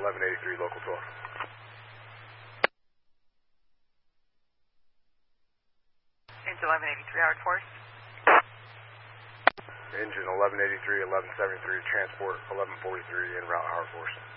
1183, local 12. Engine 1183, Howard Force. Engine 1183, 1173, transport 1143, en route, Howard Force.